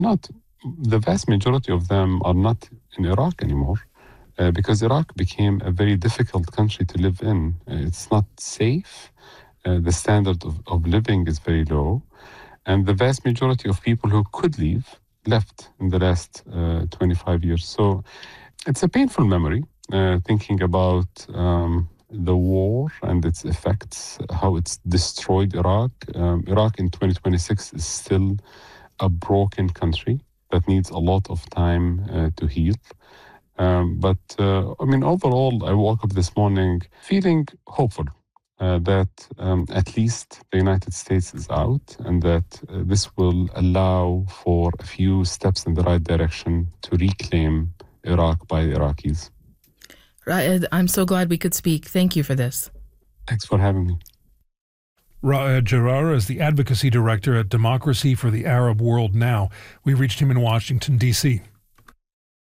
Not the vast majority of them are not in Iraq anymore because Iraq became a very difficult country to live in. It's not safe. The standard of living is very low. And the vast majority of people who could leave left in the last 25 years. So it's a painful memory, thinking about the war and its effects, how it's destroyed Iraq. Iraq in 2026 is still a broken country that needs a lot of time to heal. But overall, I woke up this morning feeling hopeful that at least the United States is out and that this will allow for a few steps in the right direction to reclaim Iraq by the Iraqis. Raed, I'm so glad we could speak. Thank you for this. Thanks for having me. Raed Jarrar is the advocacy director at Democracy for the Arab World Now. We reached him in Washington, D.C.